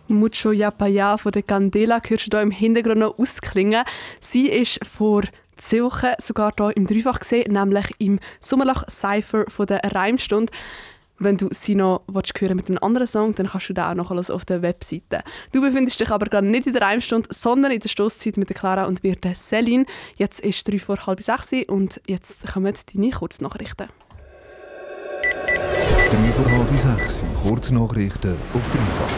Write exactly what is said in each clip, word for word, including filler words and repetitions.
Mucho Ya Pa Ya von der Candela hörst du hier im Hintergrund noch ausklingen. Sie ist vor zwei Wochen sogar hier im Dreifach gesehen, nämlich im Sommerloch-Cypher von der Reimstunde. Wenn du sie noch hören mit einem anderen Song, dann kannst du den auch noch auf der Webseite. Du befindest dich aber gerade nicht in der Reimstunde, sondern in der Stosszeit mit der Clara und mir, der Celine. Jetzt ist es drei vor halb sechs und jetzt kommen deine Kurznachrichten. drei vor halb sechs, Kurznachrichten auf Dreifach.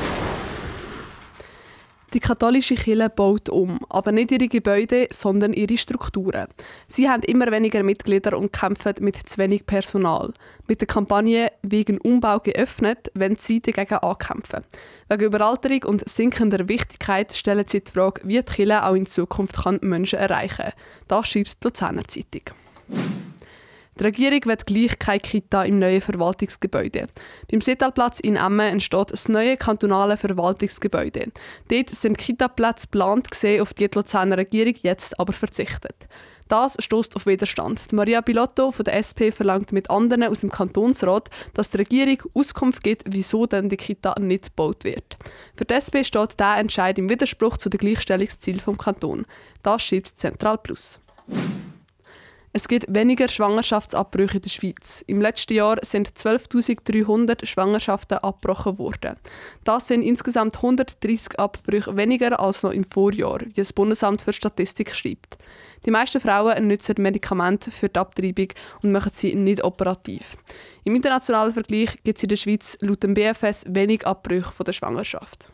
Die katholische Kirche baut um, aber nicht ihre Gebäude, sondern ihre Strukturen. Sie haben immer weniger Mitglieder und kämpfen mit zu wenig Personal. Mit der Kampagne «Wegen Umbau geöffnet» wollen sie dagegen ankämpfen. Wegen Überalterung und sinkender Wichtigkeit stellen sie die Frage, wie die Kirche auch in Zukunft kann Menschen erreichen kann. Das schreibt die Luzerner Zeitung. Die Regierung will gleich keine Kita im neuen Verwaltungsgebäude. Beim Sitalplatz in Emmen entsteht das neue kantonale Verwaltungsgebäude. Dort sind Kita-Plätze geplant gesehen, auf die die Luzerner Regierung jetzt aber verzichtet. Das stößt auf Widerstand. Maria Bilotto von der S P verlangt mit anderen aus dem Kantonsrat, dass die Regierung Auskunft gibt, wieso denn die Kita nicht gebaut wird. Für die S P steht dieser Entscheid im Widerspruch zu den Gleichstellungszielen des Kantons. Das schreibt Zentral Plus. Es gibt weniger Schwangerschaftsabbrüche in der Schweiz. Im letzten Jahr sind zwölftausenddreihundert Schwangerschaften abgebrochen worden. Das sind insgesamt hundertdreissig Abbrüche weniger als noch im Vorjahr, wie das Bundesamt für Statistik schreibt. Die meisten Frauen nutzen Medikamente für die Abtreibung und machen sie nicht operativ. Im internationalen Vergleich gibt es in der Schweiz laut dem B F S wenig Abbrüche von der Schwangerschaft.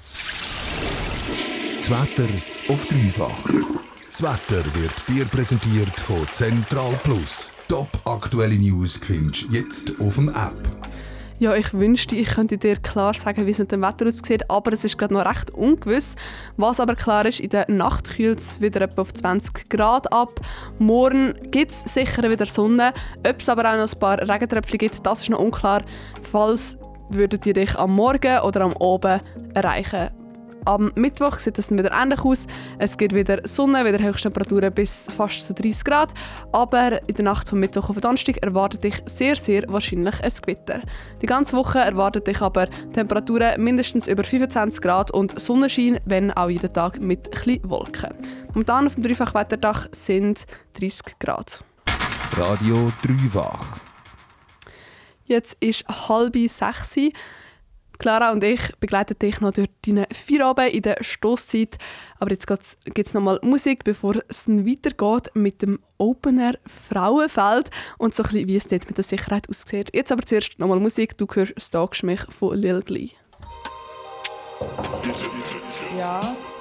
Das Wetter auf Dreifach. Das Wetter wird dir präsentiert von Zentral Plus. Top aktuelle News findest du jetzt auf dem App. Ja, ich wünschte, ich könnte dir klar sagen, wie es mit dem Wetter aussieht, aber es ist gerade noch recht ungewiss. Was aber klar ist, in der Nacht kühlt es wieder etwa auf zwanzig Grad ab. Morgen gibt es sicher wieder Sonne. Ob es aber auch noch ein paar Regentröpfchen gibt, das ist noch unklar. Falls würdet ihr dich am Morgen oder am Abend erreichen. Am Mittwoch sieht es dann wieder ähnlich aus. Es gibt wieder Sonne, wieder Höchsttemperaturen bis fast zu dreißig Grad. Aber in der Nacht vom Mittwoch auf Donnerstag erwartet dich sehr, sehr wahrscheinlich ein Gewitter. Die ganze Woche erwartet dich aber Temperaturen mindestens über fünfundzwanzig Grad und Sonnenschein, wenn auch jeden Tag mit etwas Wolken. Momentan auf dem Dreifach-Wetterdach sind dreißig Grad. Radio Dreifach. Jetzt ist halb sechs. Clara und ich begleiten dich noch durch deine Feierabend in der Stosszeit. Aber jetzt gibt es noch mal Musik, bevor es dann weitergeht mit dem Open Air Frauenfeld und so ein bisschen, wie es dort mit der Sicherheit aussieht. Jetzt aber zuerst noch mal Musik. Du hörst «Stalkst mich» von Lil Glee. Ja.